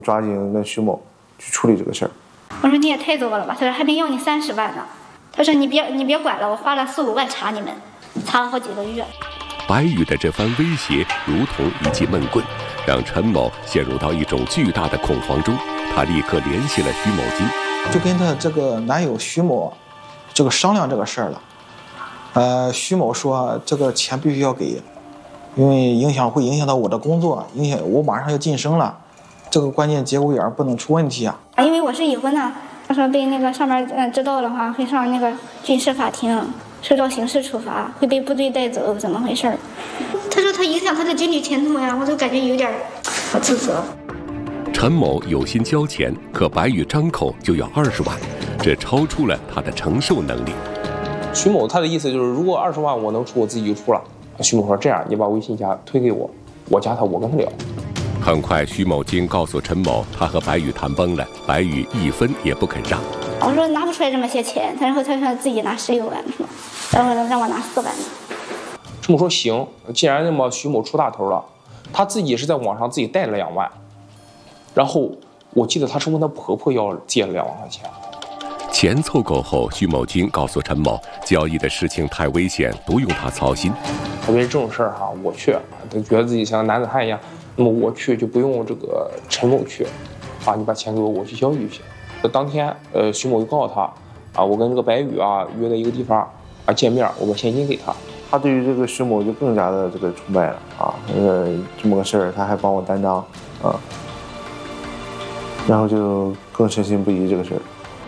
抓紧跟徐某去处理这个事儿。 我说你也太多了吧，他说还没要你30万呢。他说你别管了，我花了4、5万查你们，查了好几个月。 白宇的这番威胁如同一记闷棍，让陈某陷入到一种巨大的恐慌中。他立刻联系了徐某金， 就跟他这个男友徐某这个商量这个事儿了。徐某说这个钱必须要给，因为会影响到我的工作，我马上要晋升了，这个关键节骨眼不能出问题啊。 因为我是已婚呢，他说被那个上面知道的话，会上那个军事法庭，受到刑事处罚，会被部队带走，怎么回事？他说他影响他的军旅前途呀，我就感觉有点好自责。 陈某有心交钱，可白宇张口就要20万，这超出了他的承受能力。 徐某他的意思就是，如果20万我能出，我自己就出了。徐某说这样，你把微信推给我，我加他，我跟他聊。 很快，徐某金告诉陈某，他和白宇谈崩了，白宇1分也不肯让。 我说拿不出来这么些钱，然后他说自己拿16万，然后让我拿4万。 陈某说行，既然那么徐某出大头了，他自己是在网上自己贷了2万，然后我记得他是问他婆婆要借了2万块钱。 钱凑够后，徐某金告诉陈某，交易的事情太危险，不用他操心。 特别是这种事儿哈，我去，他觉得自己像男子汉一样，那么我去就不用这个陈某去，你把钱给我，我去交易就行。当天，徐某就告诉他，我跟这个白宇约在一个地方见面，我把现金给他。 他对于这个徐某就更加的这个崇拜了这么个事儿他还帮我担当然后就更深信不疑这个事儿。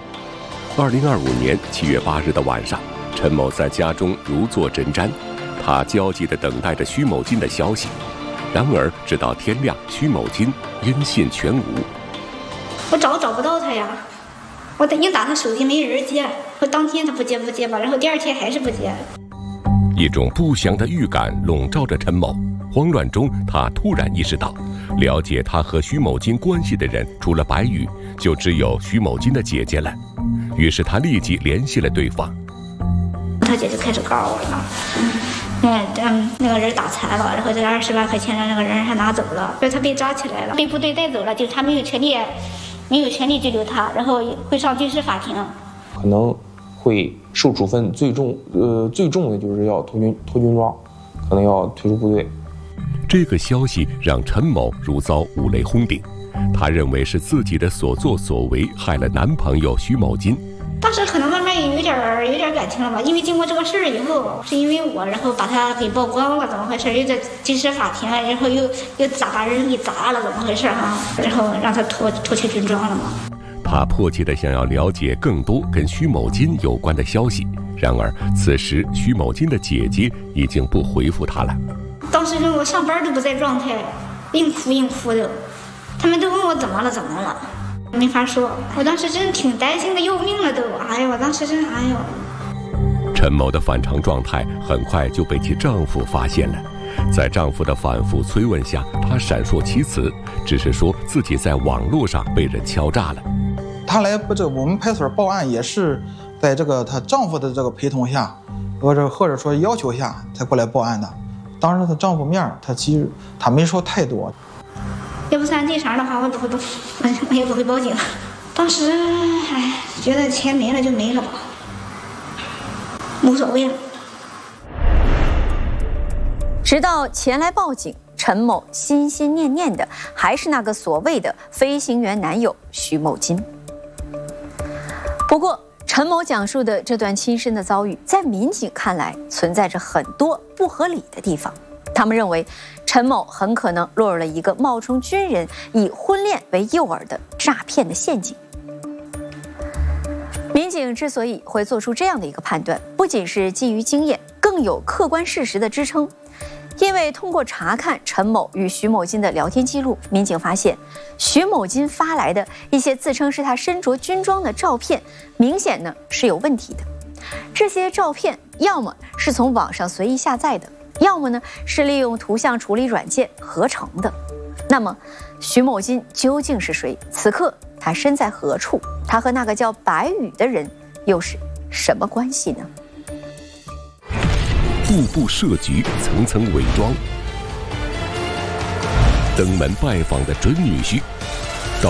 2025年7月8日的晚上，陈某在家中如坐针毡，他焦急地等待着徐某金的消息。然而，直到天亮，徐某金音信全无。 我找不到他呀，我一打他手机没人接，我当天他不接吧，然后第2天还是不接。 一种不祥的预感笼罩着陈某，慌乱中他突然意识到，了解他和徐某金关系的人除了白宇，就只有徐某金的姐姐了。于是他立即联系了对方。 他姐就开始告我了，那个人打残了，然后这20万块钱让那个人还拿走了，说他被抓起来了，被部队带走了，警察没有权利拘留他，然后会上军事法庭， 可能会受处分，最重的就是要脱军装，可能要退出部队。 这个消息让陈某如遭五雷轰顶，他认为是自己的所作所为害了男朋友徐某金。 当时可能慢慢有点感情了吧，因为经过这个事儿以后，是因为我，然后把他给曝光了，怎么回事？又在军事法庭，然后又把人给砸了，怎么回事哈？然后让他脱去军装了嘛。 他迫切地想要了解更多跟徐某金有关的消息，然而此时徐某金的姐姐已经不回复他了。 当时我上班都不在状态，硬哭的，他们都问我怎么了，没法说。我当时真挺担心的要命了都，我当时真陈某的反常状态很快就被其丈夫发现了，在丈夫的反复催问下，她闪烁其词，只是说自己在网络上被人敲诈了。 她来我们派出所报案也是在这个她丈夫的这个陪同下，或者说要求下才过来报案的。当时她丈夫面，她没说太多。 要不算这茬的话，我也不会报警。当时觉得钱没了就没了吧，无所谓了。 直到前来报警，陈某心心念念的还是那个所谓的飞行员男友徐某金。不过，陈某讲述的这段亲身的遭遇，在民警看来存在着很多不合理的地方。他们认为，陈某很可能落入了一个冒充军人、以婚恋为诱饵的诈骗的陷阱。民警之所以会做出这样的一个判断，不仅是基于经验，更有客观事实的支撑。因为通过查看陈某与徐某金的聊天记录，民警发现徐某金发来的一些自称是他身着军装的照片，明显呢是有问题的。这些照片要么是从网上随意下载的，要么呢是利用图像处理软件合成的。那么徐某金究竟是谁？此刻他身在何处？他和那个叫白宇的人又是什么关系呢？ 步步设局，层层伪装。登门拜访的准女婿